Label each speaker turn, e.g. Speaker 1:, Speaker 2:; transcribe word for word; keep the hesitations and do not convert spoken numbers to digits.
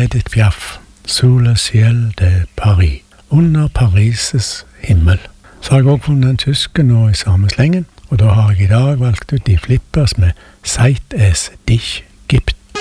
Speaker 1: Edith Piaf, Sous le ciel de Paris, under Paris' himmel. Så har jeg også funnet en tyske nå i samme slengen, og da har jeg i dag valgt ut de flippers med Seit es dich gibt.